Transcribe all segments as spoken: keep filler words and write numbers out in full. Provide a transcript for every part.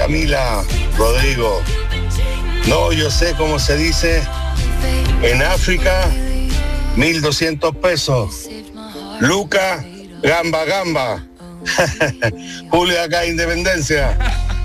Camila, Rodrigo. No, yo sé cómo se dice en África, mil doscientos pesos. Luca, gamba, gamba. Julio acá, Independencia.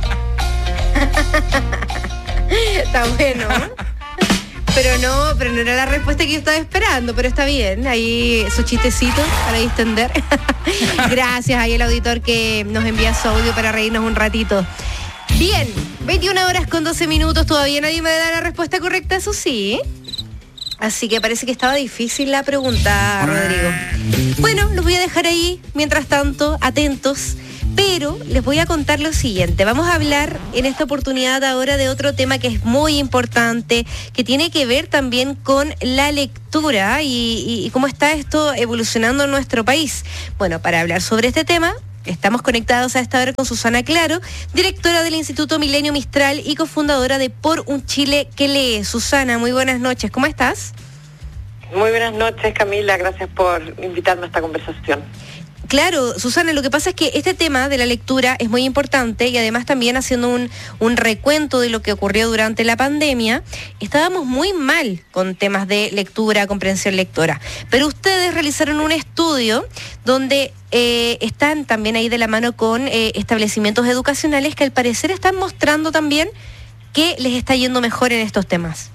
Está bueno. Pero no, pero no era la respuesta que yo estaba esperando, pero está bien, ahí su chistecito para distender. Gracias ahí el auditor que nos envía su audio para reírnos un ratito. Bien, veintiuna horas con doce minutos, todavía nadie me da la respuesta correcta, eso sí. Así que parece que estaba difícil la pregunta, Rodrigo. Bueno, los voy a dejar ahí, mientras tanto, atentos. Pero les voy a contar lo siguiente. Vamos a hablar en esta oportunidad ahora de otro tema que es muy importante, que tiene que ver también con la lectura y, y, y cómo está esto evolucionando en nuestro país. Bueno, para hablar sobre este tema, estamos conectados a esta hora con Susana Claro, directora del Instituto Milenio Mistral y cofundadora de Por un Chile que Lee. Susana, muy buenas noches. ¿Cómo estás? Muy buenas noches, Camila. Gracias por invitarme a esta conversación. Claro, Susana, lo que pasa es que este tema de la lectura es muy importante y además también haciendo un, un recuento de lo que ocurrió durante la pandemia, estábamos muy mal con temas de lectura, comprensión lectora. Pero ustedes realizaron un estudio donde eh, están también ahí de la mano con eh, establecimientos educacionales que al parecer están mostrando también que les está yendo mejor en estos temas.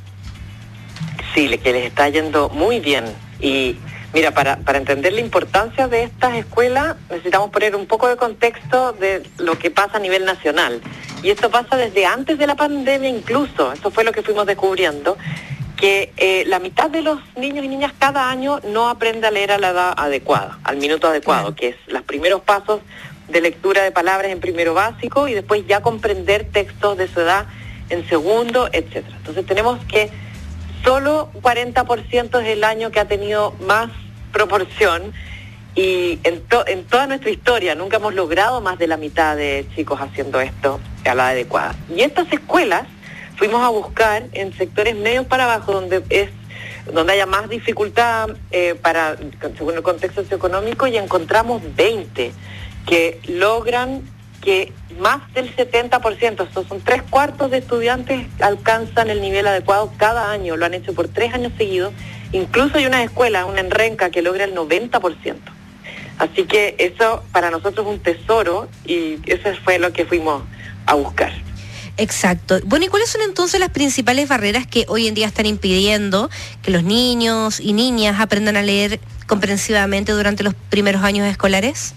Sí, que les está yendo muy bien. Y mira, para, para entender la importancia de estas escuelas necesitamos poner un poco de contexto de lo que pasa a nivel nacional. Y esto pasa desde antes de la pandemia incluso. Eso fue lo que fuimos descubriendo, que eh, la mitad de los niños y niñas cada año no aprende a leer a la edad adecuada, al minuto adecuado, sí, que es los primeros pasos de lectura de palabras en primero básico y después ya comprender textos de su edad en segundo, etcétera. Entonces tenemos que solo cuarenta por ciento es el año que ha tenido más proporción y en, to, en toda nuestra historia nunca hemos logrado más de la mitad de chicos haciendo esto a la adecuada. Y estas escuelas fuimos a buscar en sectores medios para abajo donde es donde haya más dificultad eh, para según el contexto socioeconómico y encontramos veinte que logran que más del setenta por ciento, estos son tres cuartos de estudiantes, alcanzan el nivel adecuado cada año, lo han hecho por tres años seguidos. Incluso hay una escuela, una en Renca, que logra el noventa por ciento. Así que eso para nosotros es un tesoro y eso fue lo que fuimos a buscar. Exacto. Bueno, ¿y cuáles son entonces las principales barreras que hoy en día están impidiendo que los niños y niñas aprendan a leer comprensivamente durante los primeros años escolares?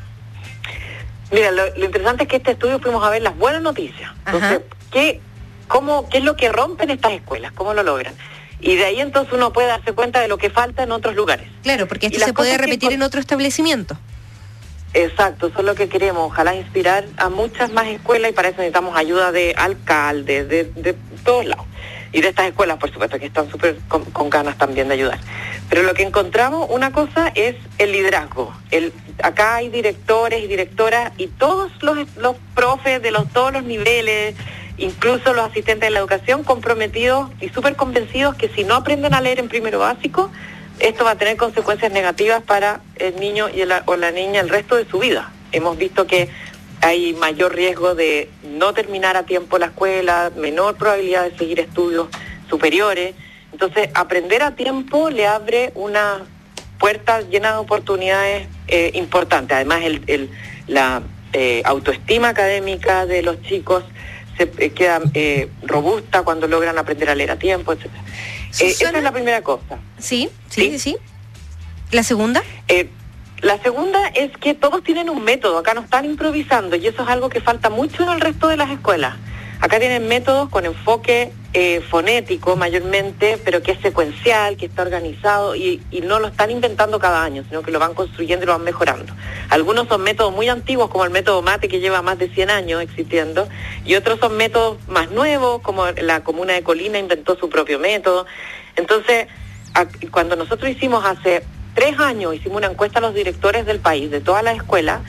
Mira, lo, lo interesante es que este estudio fuimos a ver las buenas noticias. Entonces, ¿qué, cómo, ¿qué es lo que rompen estas escuelas? ¿Cómo lo logran? Y de ahí entonces uno puede darse cuenta de lo que falta en otros lugares. Claro, porque esto se puede repetir que... en otro establecimiento. Exacto, eso es lo que queremos. Ojalá inspirar a muchas más escuelas y para eso necesitamos ayuda de alcaldes, de, de todos lados. Y de estas escuelas, por supuesto, que están súper con, con ganas también de ayudar. Pero lo que encontramos, una cosa, es el liderazgo. El, acá hay directores y directoras y todos los, los profes de los, todos los niveles, incluso los asistentes de la educación, comprometidos y súper convencidos que si no aprenden a leer en primero básico, esto va a tener consecuencias negativas para el niño y el, o la niña el resto de su vida. Hemos visto que hay mayor riesgo de no terminar a tiempo la escuela, menor probabilidad de seguir estudios superiores. Entonces, aprender a tiempo le abre una puerta llena de oportunidades eh, importantes. Además, el, el, la eh, autoestima académica de los chicos se eh, queda eh, robusta cuando logran aprender a leer a tiempo, etcétera. Eh, esa es la primera cosa. Sí, sí, sí. sí. ¿La segunda? Eh, La segunda es que todos tienen un método, acá no están improvisando y eso es algo que falta mucho en el resto de las escuelas. Acá tienen métodos con enfoque eh, fonético mayormente, pero que es secuencial, que está organizado y, y no lo están inventando cada año, sino que lo van construyendo y lo van mejorando. Algunos son métodos muy antiguos, como el método MATE, que lleva más de cien años existiendo, y otros son métodos más nuevos, como la Comuna de Colina inventó su propio método. Entonces, a, cuando nosotros hicimos hace tres años, hicimos una encuesta a los directores del país, de todas las escuelas,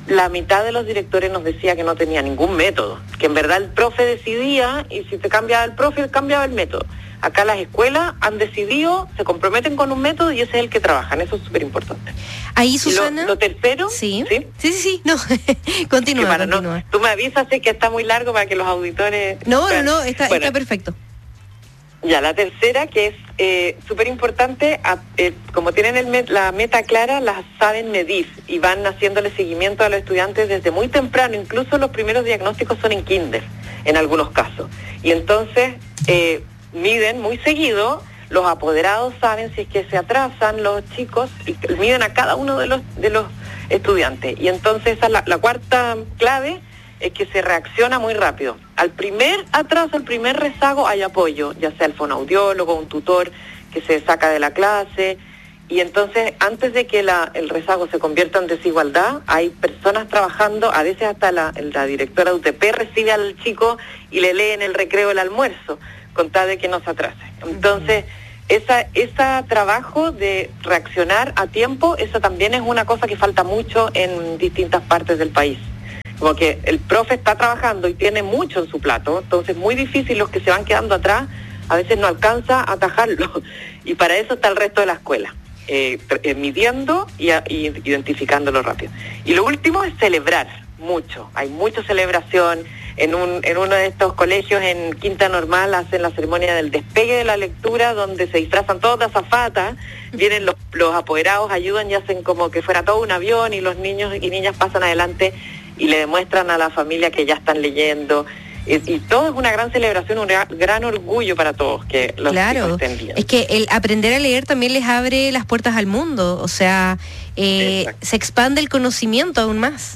la mitad de los directores nos decía que no tenía ningún método, que en verdad el profe decidía y si te cambiaba el profe, cambiaba el método. Acá las escuelas han decidido, se comprometen con un método y ese es el que trabajan, eso es súper importante. Ahí, Susana. Lo, lo tercero, sí, sí, sí, sí, no, continúa, para continúa. No, tú me avisas sé que está muy largo para que los auditores... No, bueno, no, no, está, bueno, está perfecto. Ya, la tercera, que es eh, súper importante, eh, como tienen el met, la meta clara, las saben medir y van haciéndole seguimiento a los estudiantes desde muy temprano, incluso los primeros diagnósticos son en kinder, en algunos casos. Y entonces eh, miden muy seguido, los apoderados saben si es que se atrasan los chicos y miden a cada uno de los, de los estudiantes. Y entonces esa es la, la cuarta clave, es que se reacciona muy rápido. Al primer atraso, al primer rezago, hay apoyo, ya sea el fonoaudiólogo, un tutor que se saca de la clase, y entonces antes de que la, el rezago se convierta en desigualdad, hay personas trabajando, a veces hasta la, la directora de U T P recibe al chico y le lee en el recreo el almuerzo, con tal de que no se atrase. Entonces, esa, ese trabajo de reaccionar a tiempo, eso también es una cosa que falta mucho en distintas partes del país. Como que el profe está trabajando y tiene mucho en su plato, entonces muy difícil, los que se van quedando atrás, a veces no alcanza a atajarlo. Y para eso está el resto de la escuela, eh, eh, midiendo y, a, y identificándolo rápido. Y lo último es celebrar mucho, hay mucha celebración. En, un, en uno de estos colegios en Quinta Normal hacen la ceremonia del despegue de la lectura, donde se disfrazan todas de azafatas, vienen los, los apoderados, ayudan y hacen como que fuera todo un avión y los niños y niñas pasan adelante y le demuestran a la familia que ya están leyendo. Y, y todo es una gran celebración, un gran, gran orgullo para todos que los claro, chicos estén bien. Es que el aprender a leer también les abre las puertas al mundo, o sea, eh, se expande el conocimiento aún más.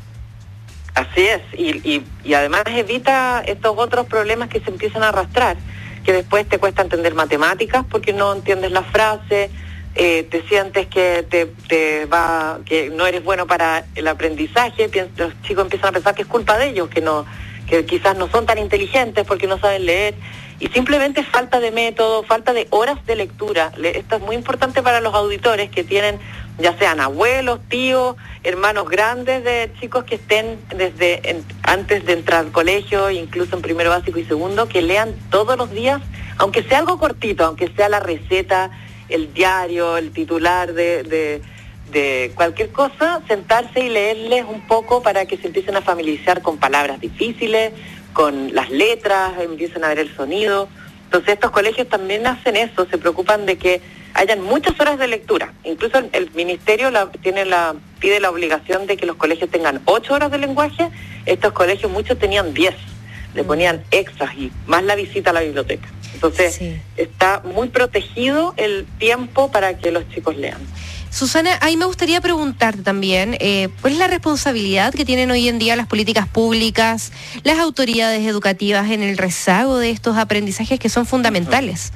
Así es, y, y, y además evita estos otros problemas que se empiezan a arrastrar, que después te cuesta entender matemáticas porque no entiendes la frase, eh, te sientes que te, te va, que no eres bueno para el aprendizaje, los chicos empiezan a pensar que es culpa de ellos, que no, que quizás no son tan inteligentes porque no saben leer, y simplemente falta de método, falta de horas de lectura. Esto es muy importante para los auditores que tienen, ya sean abuelos, tíos, hermanos grandes de chicos que estén desde en, antes de entrar al colegio, incluso en primero básico y segundo, que lean todos los días, aunque sea algo cortito, aunque sea la receta, el diario, el titular de, de, de cualquier cosa, sentarse y leerles un poco para que se empiecen a familiarizar con palabras difíciles, con las letras, empiecen a ver el sonido. Entonces estos colegios también hacen eso, se preocupan de que hayan muchas horas de lectura. Incluso el, el ministerio la, tiene la, pide la obligación de que los colegios tengan ocho horas de lenguaje. Estos colegios muchos tenían diez, le ponían extras y más la visita a la biblioteca. Entonces sí, está muy protegido el tiempo para que los chicos lean. Susana, ahí me gustaría preguntarte también, eh, ¿cuál es la responsabilidad que tienen hoy en día las políticas públicas, las autoridades educativas en el rezago de estos aprendizajes que son fundamentales?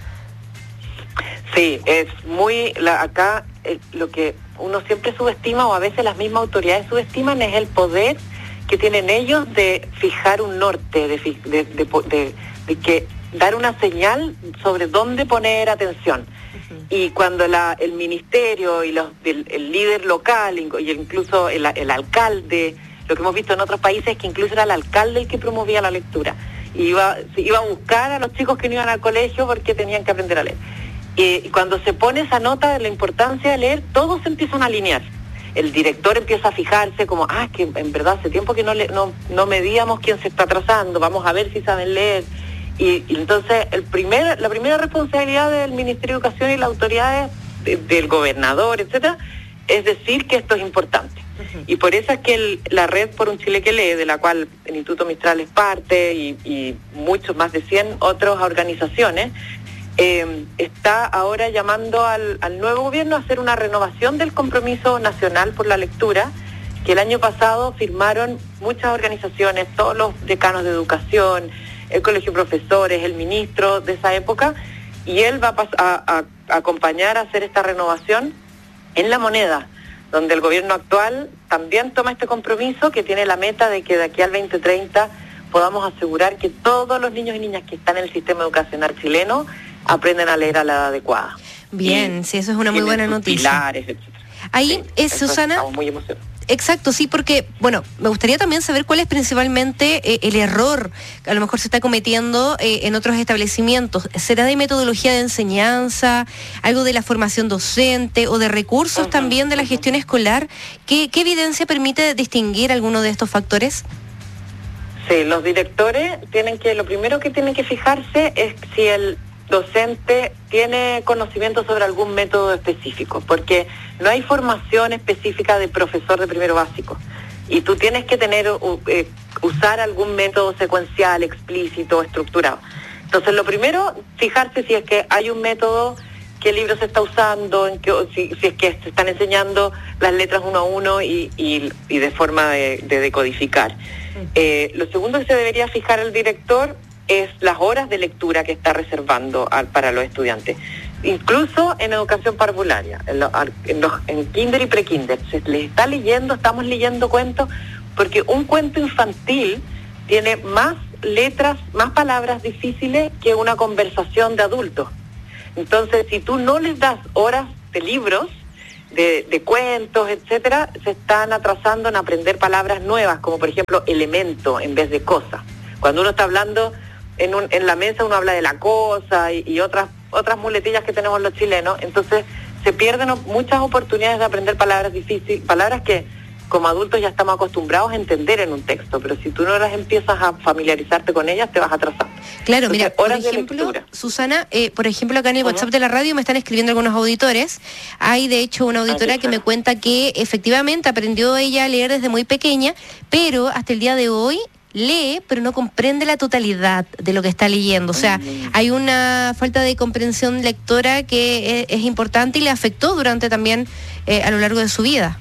Sí, es muy, la, acá eh, lo que uno siempre subestima, o a veces las mismas autoridades subestiman, es el poder que tienen ellos de fijar un norte, de, de, de, de, de que dar una señal sobre dónde poner atención. Y cuando la, el ministerio y los, el, el líder local y incluso el, el alcalde, lo que hemos visto en otros países es que incluso era el alcalde el que promovía la lectura. Y iba, iba a buscar a los chicos que no iban al colegio porque tenían que aprender a leer. Y cuando se pone esa nota de la importancia de leer, todos se empiezan a alinear. El director empieza a fijarse como, ah, es que en verdad hace tiempo que no, le, no, no medíamos quién se está atrasando, vamos a ver si saben leer. Y, y entonces el primer, la primera responsabilidad del Ministerio de Educación y las autoridades, de, del gobernador, etcétera, es decir que esto es importante. Uh-huh. Y por eso es que el, la Red por un Chile que lee, de la cual el Instituto Mistral es parte y, y muchos más de cien otras organizaciones, eh, está ahora llamando al, al nuevo gobierno a hacer una renovación del compromiso nacional por la lectura, que el año pasado firmaron muchas organizaciones, todos los decanos de educación, el colegio de profesores, el ministro de esa época, y él va a, a, a acompañar a hacer esta renovación en La Moneda, donde el gobierno actual también toma este compromiso, que tiene la meta de que de aquí al veinte treinta podamos asegurar que todos los niños y niñas que están en el sistema educacional chileno aprenden a leer a la edad adecuada. Bien, y sí, eso es una muy buena noticia. Pilares, etcétera. Ahí, sí, es, Susana, estamos muy emocionados. exacto, sí, porque, bueno, me gustaría también saber cuál es principalmente eh, el error que a lo mejor se está cometiendo eh, en otros establecimientos. ¿Será de metodología de enseñanza, algo de la formación docente o de recursos uh-huh, también de la uh-huh. gestión escolar? ¿Qué, qué evidencia permite distinguir alguno de estos factores? Sí, los directores tienen que, lo primero que tienen que fijarse es si el docente tiene conocimiento sobre algún método específico, porque no hay formación específica de profesor de primero básico y tú tienes que tener eh, usar algún método secuencial, explícito, estructurado. Entonces lo primero, fijarse si es que hay un método, qué libro se está usando, en qué, si, si es que se están enseñando las letras uno a uno y, y, y de forma de, de decodificar. Eh, lo segundo que se debería fijar el director es las horas de lectura que está reservando al, para los estudiantes. Incluso en educación parvularia, en, lo, en, los, en kinder y prekinder, se les está leyendo, estamos leyendo cuentos, porque un cuento infantil tiene más letras, más palabras difíciles que una conversación de adultos. Entonces, si tú no les das horas de libros, de, de cuentos, etcétera, se están atrasando en aprender palabras nuevas, como por ejemplo elemento en vez de cosa. Cuando uno está hablando en, un, en la mesa, uno habla de la cosa y, y otras otras muletillas que tenemos los chilenos, entonces se pierden muchas oportunidades de aprender palabras difíciles, palabras que como adultos ya estamos acostumbrados a entender en un texto, pero si tú no las empiezas a familiarizarte con ellas, te vas atrasando. Claro, entonces, mira, por ejemplo, Susana, eh, por ejemplo, acá en el uh-huh. WhatsApp de la radio me están escribiendo algunos auditores. Hay, de hecho, una auditora ah, que me cuenta que efectivamente aprendió ella a leer desde muy pequeña, pero hasta el día de hoy lee, pero no comprende la totalidad de lo que está leyendo. O sea, mm. hay una falta de comprensión lectora que es, es importante y le afectó durante también eh, a lo largo de su vida.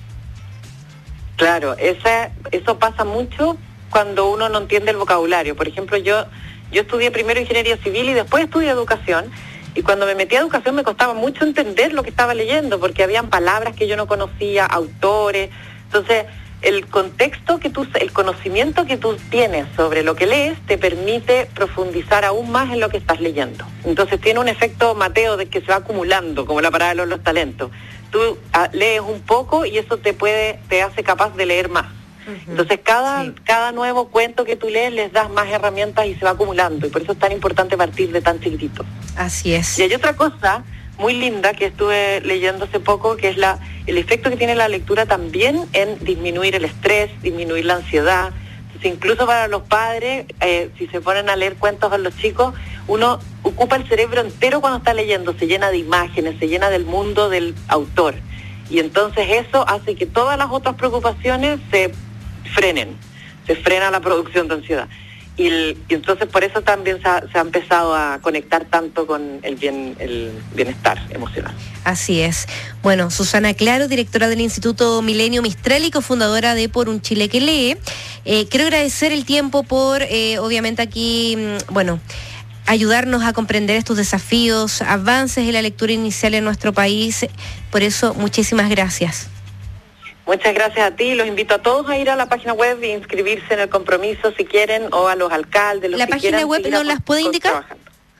Claro, esa, eso pasa mucho cuando uno no entiende el vocabulario. Por ejemplo, yo yo estudié primero ingeniería civil y después estudié educación, y cuando me metí a educación me costaba mucho entender lo que estaba leyendo, porque habían palabras que yo no conocía, autores. Entonces, el contexto que tú, el conocimiento que tú tienes sobre lo que lees te permite profundizar aún más en lo que estás leyendo. Entonces tiene un efecto Mateo de que se va acumulando, como la parada de los, los talentos. Tú a, lees un poco y eso te puede, te hace capaz de leer más. Uh-huh. Entonces cada, sí. cada nuevo cuento que tú lees les das más herramientas y se va acumulando, y por eso es tan importante partir de tan chiquitito. Así es. Y hay otra cosa muy linda que estuve leyendo hace poco, que es la el efecto que tiene la lectura también en disminuir el estrés, disminuir la ansiedad. Entonces, incluso para los padres, eh, si se ponen a leer cuentos a los chicos, uno ocupa el cerebro entero cuando está leyendo, se llena de imágenes, se llena del mundo del autor. Y entonces eso hace que todas las otras preocupaciones se frenen, se frena la producción de ansiedad. Y, el, y entonces por eso también se ha, se ha empezado a conectar tanto con el bien el bienestar emocional. Así es. Bueno, Susana Claro, directora del Instituto Milenio Mistral y cofundadora de Por un Chile que Lee. Eh, quiero agradecer el tiempo por, eh, obviamente aquí, bueno, ayudarnos a comprender estos desafíos, avances en la lectura inicial en nuestro país. Por eso, muchísimas gracias. Muchas gracias a ti. Los invito a todos a ir a la página web e inscribirse en el compromiso si quieren, o a los alcaldes, los ¿La que página quieran. web no las puede indicar? Trabajando.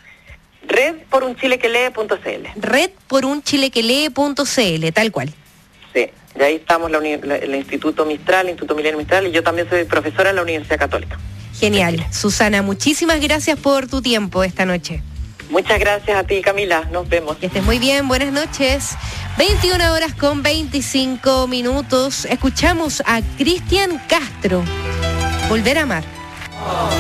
red por un chile que lee punto c l. red por un chile que lee punto c l, tal cual. Sí, de ahí estamos la uni- la, el Instituto Mistral, el Instituto Milenio Mistral, y yo también soy profesora en la Universidad Católica. Genial. Susana, muchísimas gracias por tu tiempo esta noche. Muchas gracias a ti, Camila. Nos vemos. Que estés muy bien. Buenas noches. veintiuna horas con veinticinco minutos. Escuchamos a Cristian Castro. Volver a amar.